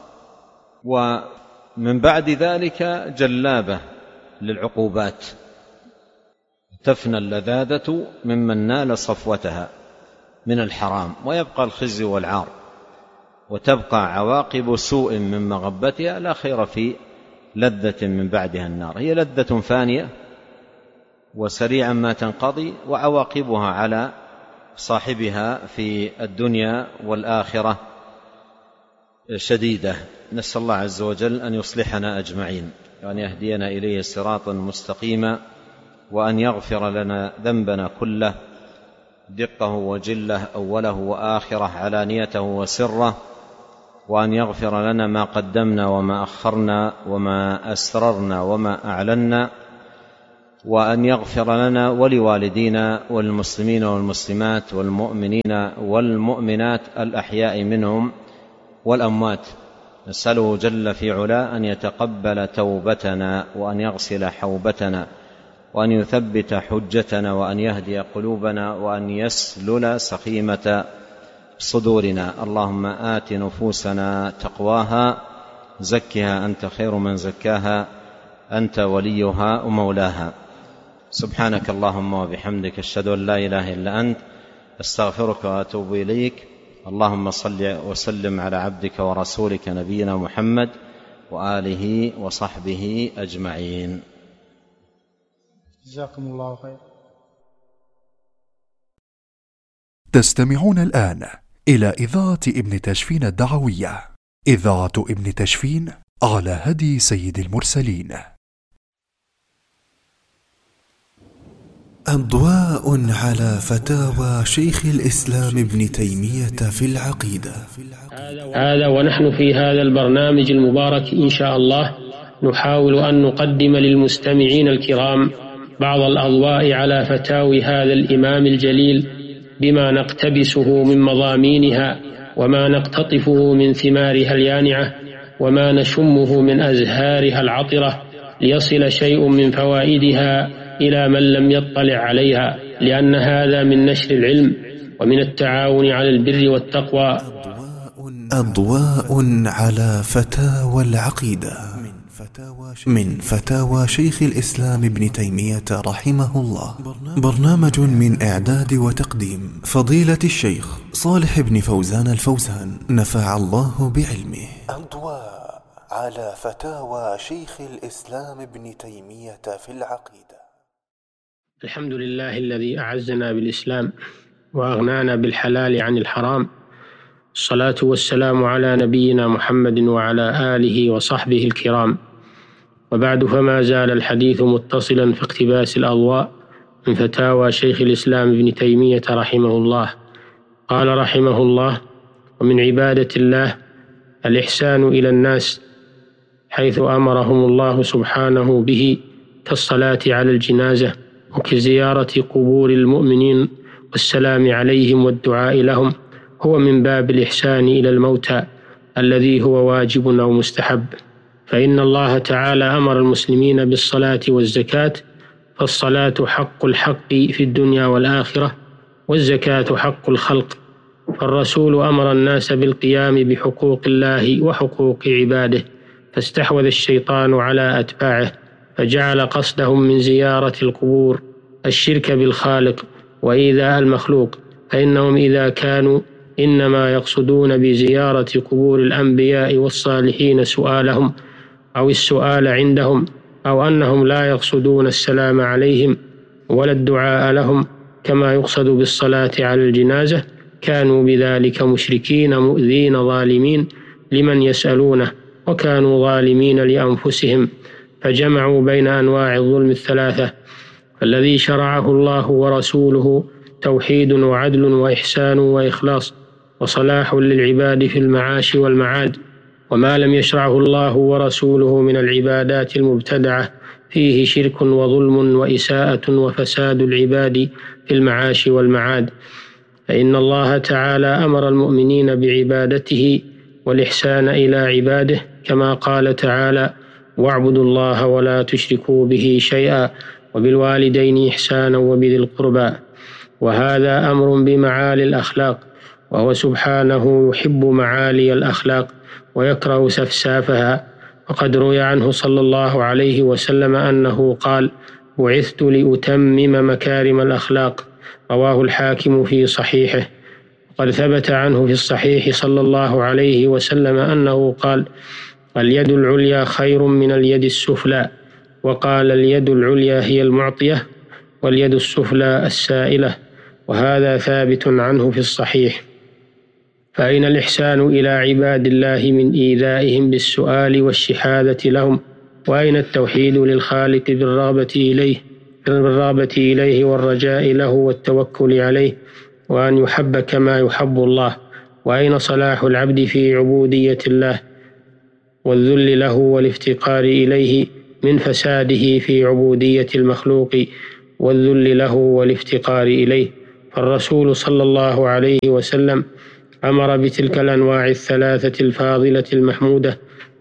ومن بعد ذلك جلابة للعقوبات. تفنى اللذاذة ممن نال صفوتها من الحرام، ويبقى الخزي والعار، وتبقى عواقب سوء من مغبتها، لا خير في لذة من بعدها النار. هي لذة فانية وسريعا ما تنقضي، وعواقبها على صاحبها في الدنيا والآخرة شديدة. نسأل الله عز وجل أن يصلحنا أجمعين، وأن يهدينا إليه صراطا مستقيما، وأن يغفر لنا ذنبنا كله، دقه وجله، أوله وآخره، علانيته وسره، وأن يغفر لنا ما قدمنا وما أخرنا وما أسررنا وما أعلنا، وأن يغفر لنا ولوالدينا والمسلمين والمسلمات والمؤمنين والمؤمنات الأحياء منهم والأموات. نسأله جل في علا أن يتقبل توبتنا، وأن يغسل حوبتنا، وأن يثبت حجتنا، وأن يهدي قلوبنا، وأن يسلل سخيمة صدورنا. اللهم آت نفوسنا تقواها، زكها أنت خير من زكاها، أنت وليها ومولاها. سبحانك اللهم وبحمدك، أشهد أن لا إله إلا أنت، أستغفرك وأتوب إليك. اللهم صل وسلم على عبدك ورسولك نبينا محمد وآله وصحبه أجمعين. جزاكم الله خير. تستمعون الآن إلى إذاعة ابن تشفين الدعوية، إذاعة ابن تشفين على هدي سيد المرسلين. أضواء على فتاوى شيخ الإسلام ابن تيمية في العقيدة. هذا ونحن في هذا البرنامج المبارك إن شاء الله نحاول أن نقدم للمستمعين الكرام بعض الأضواء على فتاوي هذا الإمام الجليل، بما نقتبسه من مضامينها، وما نقتطفه من ثمارها اليانعة، وما نشمه من أزهارها العطرة، ليصل شيء من فوائدها إلى من لم يطلع عليها، لأن هذا من نشر العلم ومن التعاون على البر والتقوى. أضواء على فتاوى العقيدة من فتاوى شيخ الإسلام ابن تيمية رحمه الله، برنامج من إعداد وتقديم فضيلة الشيخ صالح بن فوزان الفوزان، نفع الله بعلمه. أضواء على فتاوى شيخ الإسلام ابن تيمية في العقيدة. الحمد لله الذي أعزنا بالإسلام وأغنانا بالحلال عن الحرام، الصلاة والسلام على نبينا محمد وعلى آله وصحبه الكرام. وبعد، فما زال الحديث متصلا في اقتباس الأضواء من فتاوى شيخ الإسلام ابن تيمية رحمه الله. قال رحمه الله: ومن عبادة الله الإحسان إلى الناس، حيث أمرهم الله سبحانه به، كالصلاة على الجنازة، وكزيارة قبور المؤمنين والسلام عليهم والدعاء لهم، هو من باب الإحسان إلى الموتى الذي هو واجب أو مستحب. فإن الله تعالى أمر المسلمين بالصلاة والزكاة، فالصلاة حق الحق في الدنيا والآخرة، والزكاة حق الخلق. فالرسول أمر الناس بالقيام بحقوق الله وحقوق عباده، فاستحوذ الشيطان على أتباعه، فجعل قصدهم من زيارة القبور الشرك بالخالق وإيذاء المخلوق، فإنهم إذا كانوا إنما يقصدون بزيارة قبور الأنبياء والصالحين سؤالهم أو السؤال عندهم، أو أنهم لا يقصدون السلام عليهم ولا الدعاء لهم كما يقصد بالصلاة على الجنازة، كانوا بذلك مشركين مؤذين ظالمين لمن يسألونه، وكانوا ظالمين لأنفسهم، فجمعوا بين أنواع الظلم الثلاثة. فالذي شرعه الله ورسوله توحيد وعدل وإحسان وإخلاص وصلاح للعباد في المعاش والمعاد، وما لم يشرعه الله ورسوله من العبادات المبتدعة فيه شرك وظلم وإساءة وفساد العباد في المعاش والمعاد. فإن الله تعالى أمر المؤمنين بعبادته والإحسان إلى عباده، كما قال تعالى: واعبدوا الله ولا تشركوا به شيئا وبالوالدين إحسانا وبذي القربى. وهذا أمر بمعالي الأخلاق، وهو سبحانه يحب معالي الأخلاق ويكره سفسافها. وقد روي عنه صلى الله عليه وسلم أنه قال: بعثت لأتمم مكارم الأخلاق. رواه الحاكم في صحيحه. وقد ثبت عنه في الصحيح صلى الله عليه وسلم أنه قال: اليد العليا خير من اليد السفلى. وقال: اليد العليا هي المعطية، واليد السفلى السائلة. وهذا ثابت عنه في الصحيح. فأين الإحسان إلى عباد الله من إيذائهم بالسؤال والشحاذة لهم؟ وأين التوحيد للخالق بالرغبة إليه؟ بالرغبة إليه والرجاء له والتوكل عليه، وأن يحب كما يحب الله. وأين صلاح العبد في عبودية الله والذل له والافتقار إليه من فساده في عبودية المخلوق والذل له والافتقار إليه؟ فالرسول صلى الله عليه وسلم أمر بتلك الأنواع الثلاثة الفاضلة المحمودة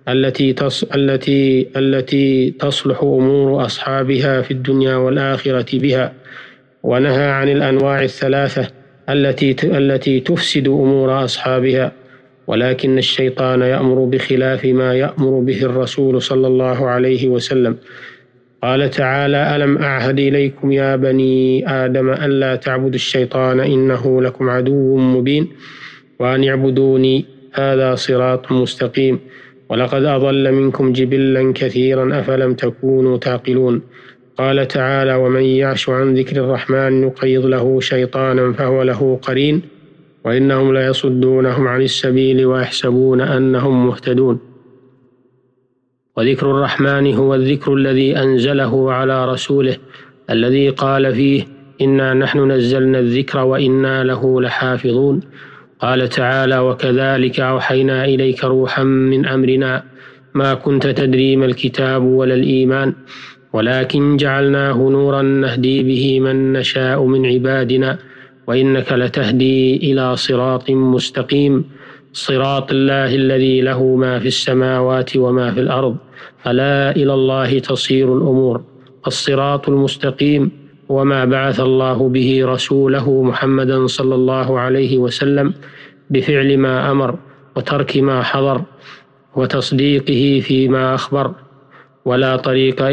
التي تصلح أمور أصحابها في الدنيا والآخرة بها، ونهى عن الأنواع الثلاثة التي تفسد أمور أصحابها. ولكن الشيطان يأمر بخلاف ما يأمر به الرسول صلى الله عليه وسلم. قال تعالى: ألم أعهد إليكم يا بني آدم ألا تعبدوا الشيطان إنه لكم عدو مبين وأن اعبدوني هذا صراط مستقيم ولقد أضل منكم جبلا كثيرا أفلم تكونوا تعقلون. قال تعالى: ومن يعش عن ذكر الرحمن نقيض له شيطانا فهو له قرين وإنهم ليصدونهم عن السبيل ويحسبون أنهم مهتدون. وذكر الرحمن هو الذكر الذي أنزله على رسوله الذي قال فيه: إنا نحن نزلنا الذكر وإنا له لحافظون. قال تعالى: وكذلك أوحينا إليك روحا من أمرنا ما كنت تدري ما الكتاب ولا الإيمان ولكن جعلناه نورا نهدي به من نشاء من عبادنا وإنك لتهدي إلى صراط مستقيم صراط الله الذي له ما في السماوات وما في الأرض ألا إلى الله تصير الأمور. الصراط المستقيم وما بعث الله به رسوله محمدا صلى الله عليه وسلم بفعل ما أمر وترك ما حظر وتصديقه فيما أخبر، ولا طريق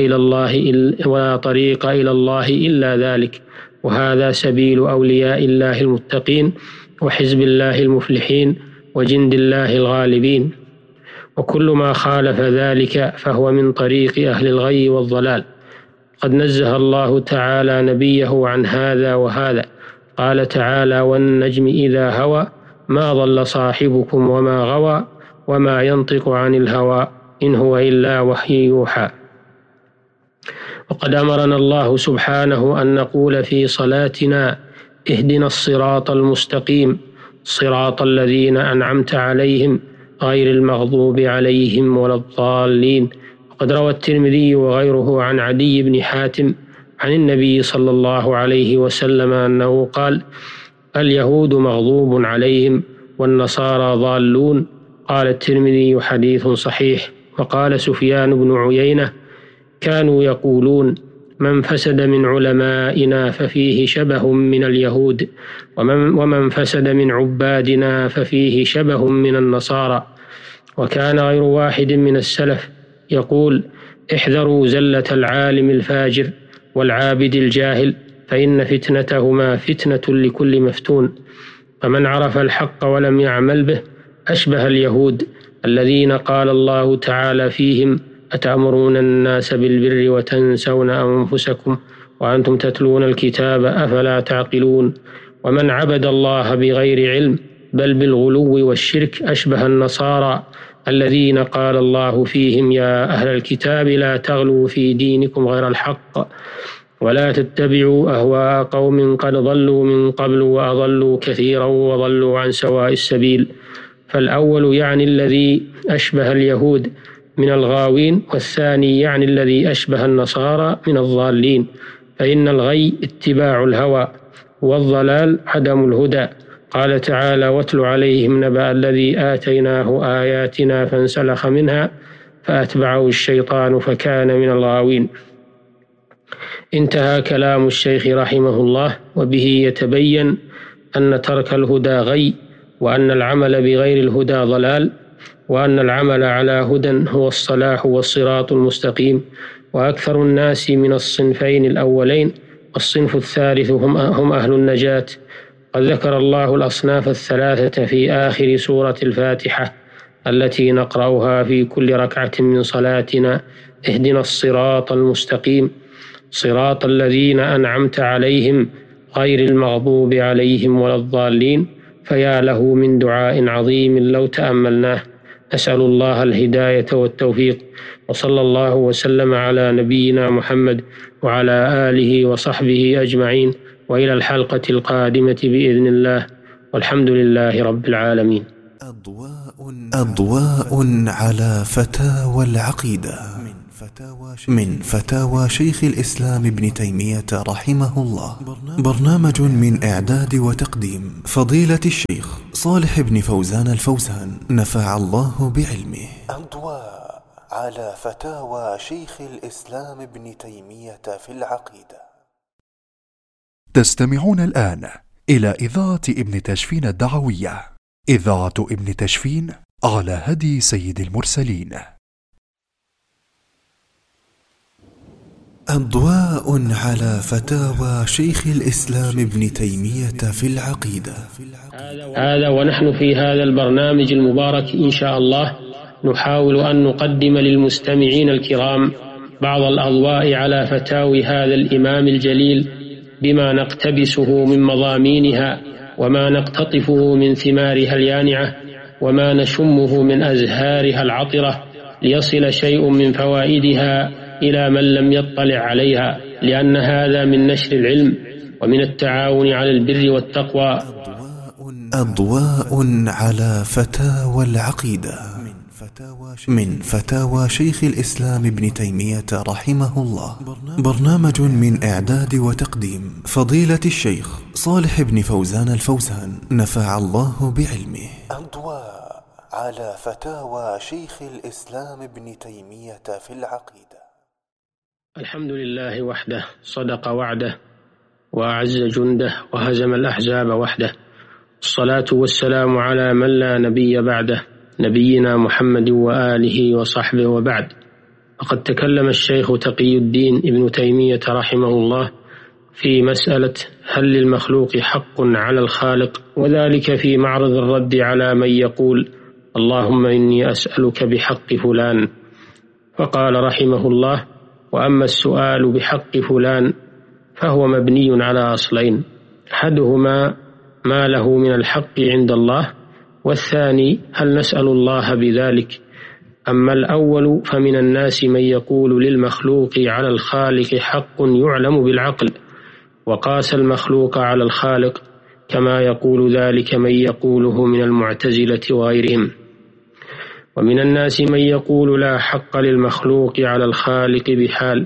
إلى الله إلا ذلك. وهذا سبيل أولياء الله المتقين وحزب الله المفلحين وجند الله الغالبين. وكل ما خالف ذلك فهو من طريق أهل الغي والضلال. قد نزه الله تعالى نبيه عن هذا وهذا. قال تعالى: والنجم إذا هوى ما ضل صاحبكم وما غوى وما ينطق عن الهوى إن هو إلا وحي يوحى. وقد أمرنا الله سبحانه أن نقول في صلاتنا: اهدنا الصراط المستقيم صراط الذين أنعمت عليهم غير المغضوب عليهم ولا الضالين. وقد روى الترمذي وغيره عن عدي بن حاتم عن النبي صلى الله عليه وسلم أنه قال: اليهود مغضوب عليهم والنصارى ضالون. قال الترمذي: حديث صحيح. وقال سفيان بن عيينة: كانوا يقولون: من فسد من علمائنا ففيه شبه من اليهود ومن فسد من عبادنا ففيه شبه من النصارى. وكان غير واحد من السلف يقول: احذروا زلة العالم الفاجر والعابد الجاهل فإن فتنتهما فتنة لكل مفتون. فمن عرف الحق ولم يعمل به أشبه اليهود الذين قال الله تعالى فيهم: أتأمرون الناس بالبر وتنسون أنفسكم وأنتم تتلون الكتاب أفلا تعقلون. ومن عبد الله بغير علم بل بالغلو والشرك أشبه النصارى الذين قال الله فيهم: يا أهل الكتاب لا تغلوا في دينكم غير الحق ولا تتبعوا أهواء قوم قد ضلوا من قبل وأضلوا كثيرا وضلوا عن سواء السبيل. فالأول يعني الذي أشبه اليهود من الغاوين، والثاني يعني الذي أشبه النصارى من الضالين. فإن الغي اتباع الهوى والضلال عدم الهدى. قال تعالى: واتل عليهم نبأ الذي آتيناه آياتنا فانسلخ منها فأتبعه الشيطان فكان من الغاوين. انتهى كلام الشيخ رحمه الله، وبه يتبين أن ترك الهدى غي، وأن العمل بغير الهدى ضلال، وأن العمل على هدى هو الصلاح والصراط المستقيم. وأكثر الناس من الصنفين الأولين، والصنف الثالث هم أهل النجاة. قد ذكر الله الأصناف الثلاثة في آخر سورة الفاتحة التي نقرأها في كل ركعة من صلاتنا: اهدنا الصراط المستقيم صراط الذين أنعمت عليهم غير المغضوب عليهم ولا الضالين. فيا له من دعاء عظيم لو تأملناه. أسأل الله الهداية والتوفيق، وصلى الله وسلم على نبينا محمد وعلى آله وصحبه أجمعين، وإلى الحلقة القادمة بإذن الله، والحمد لله رب العالمين. أضواء على فتاوى العقيدة من فتاوى شيخ الإسلام ابن تيمية رحمه الله. برنامج من إعداد وتقديم فضيلة الشيخ صالح بن فوزان الفوزان، نفع الله بعلمه. أضواء على فتاوى شيخ الإسلام ابن تيمية في العقيدة. تستمعون الآن إلى إذاعة ابن تشفين الدعوية، إذاعة ابن تشفين على هدي سيد المرسلين. أضواء على فتاوى شيخ الإسلام ابن تيمية في العقيدة. هذا ونحن في هذا البرنامج المبارك إن شاء الله نحاول أن نقدم للمستمعين الكرام بعض الأضواء على فتاوي هذا الإمام الجليل، بما نقتبسه من مضامينها، وما نقتطفه من ثمارها اليانعة، وما نشمه من أزهارها العطرة، ليصل شيء من فوائدها إلى من لم يطلع عليها، لأن هذا من نشر العلم ومن التعاون على البر والتقوى. أضواء على فتاوى العقيدة من فتاوى شيخ الإسلام ابن تيمية رحمه الله. برنامج من إعداد وتقديم فضيلة الشيخ صالح بن فوزان الفوزان، نفع الله بعلمه. أضواء على فتاوى شيخ الإسلام ابن تيمية في العقيدة. الحمد لله وحده، صدق وعده وأعز جنده وهزم الأحزاب وحده، الصلاة والسلام على من لا نبي بعده، نبينا محمد وآله وصحبه، وبعد. وقد تكلم الشيخ تقي الدين ابن تيمية رحمه الله في مسألة هل للمخلوق حق على الخالق، وذلك في معرض الرد على من يقول اللهم إني أسألك بحق فلان. فقال رحمه الله: وأما السؤال بحق فلان فهو مبني على أصلين، أحدهما ما له من الحق عند الله، والثاني هل نسأل الله بذلك. أما الأول فمن الناس من يقول للمخلوق على الخالق حق يعلم بالعقل، وقاس المخلوق على الخالق، كما يقول ذلك من يقوله من المعتزلة وغيرهم. ومن الناس من يقول لا حق للمخلوق على الخالق بحال،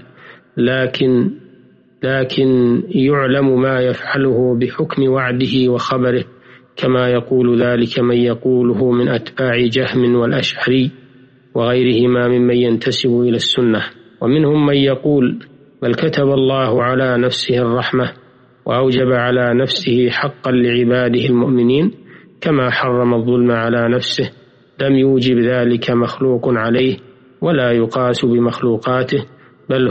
لكن يعلم ما يفعله بحكم وعده وخبره، كما يقول ذلك من يقوله من أتباع جهم والأشعري وغيرهما ممن ينتسب إلى السنة. ومنهم من يقول بل كتب الله على نفسه الرحمة وأوجب على نفسه حقا لعباده المؤمنين، كما حرم الظلم على نفسه، لم يوجب ذلك مخلوق عليه ولا يقاس بمخلوقاته، بل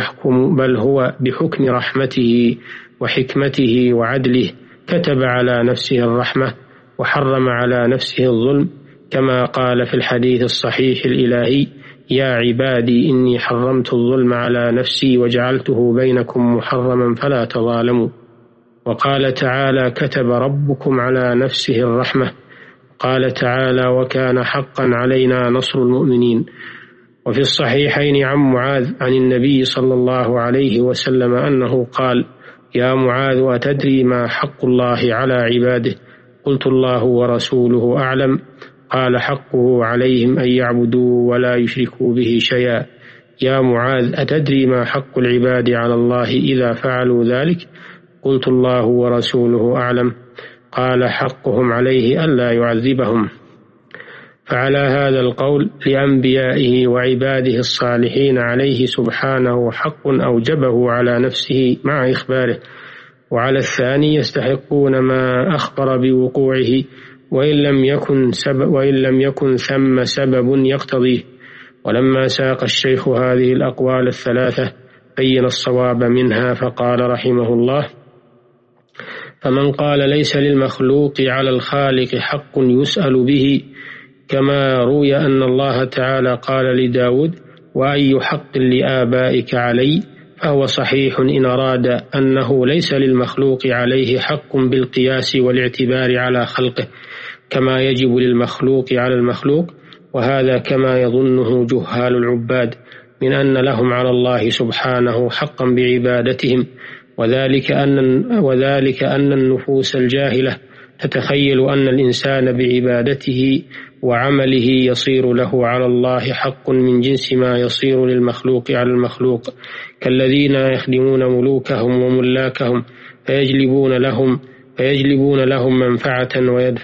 هو بحكم رحمته وحكمته وعدله كتب على نفسه الرحمة وحرم على نفسه الظلم، كما قال في الحديث الصحيح الإلهي: يا عبادي إني حرمت الظلم على نفسي وجعلته بينكم محرما فلا تظالموا. وقال تعالى: كتب ربكم على نفسه الرحمة. قال تعالى: وكان حقا علينا نصر المؤمنين. وفي الصحيحين عن معاذ عن النبي صلى الله عليه وسلم أنه قال: يا معاذ أتدري ما حق الله على عباده؟ قلت: الله ورسوله أعلم. قال: حقه عليهم أن يعبدوا ولا يشركوا به شيئا. يا معاذ أتدري ما حق العباد على الله إذا فعلوا ذلك؟ قلت: الله ورسوله أعلم. قال: حقهم عليه ألا يعذبهم. فعلى هذا القول لأنبيائه وعباده الصالحين عليه سبحانه حق أوجبه على نفسه مع إخباره، وعلى الثاني يستحقون ما أخبر بوقوعه، وإن لم يكن ثم سبب يقتضيه. ولما ساق الشيخ هذه الأقوال الثلاثة بين الصواب منها، فقال رحمه الله: فمن قال ليس للمخلوق على الخالق حق يسأل به، كما روي أن الله تعالى قال لداود: وأي حق لآبائك علي، فهو صحيح إن أراد أنه ليس للمخلوق عليه حق بالقياس والاعتبار على خلقه، كما يجب للمخلوق على المخلوق، وهذا كما يظنه جهال العباد، من أن لهم على الله سبحانه حقا بعبادتهم، وذلك أن النفوس الجاهلة تتخيل أن الإنسان بعبادته وعمله يصير له على الله حق من جنس ما يصير للمخلوق على المخلوق، كالذين يخدمون ملوكهم وملاكهم فيجلبون لهم منفعة